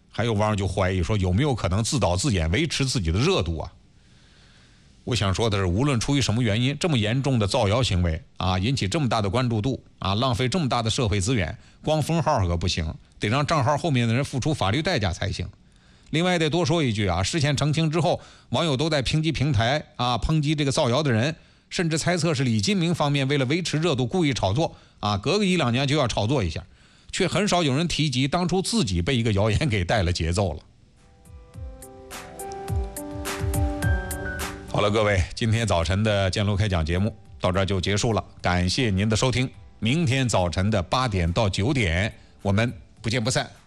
还有网友就怀疑说，有没有可能自导自演维持自己的热度啊？我想说的是，无论出于什么原因，这么严重的造谣行为啊，引起这么大的关注度啊，浪费这么大的社会资源，光封号可不行，得让账号后面的人付出法律代价才行。另外得多说一句啊，事件澄清之后，网友都在抨击平台啊，抨击这个造谣的人，甚至猜测是李金铭方面为了维持热度故意炒作啊，隔个1-2年就要炒作一下，却很少有人提及当初自己被一个谣言给带了节奏了。好了，各位，今天早晨的建楼开讲节目到这儿就结束了，感谢您的收听。明天早晨的8点到9点，我们不见不散。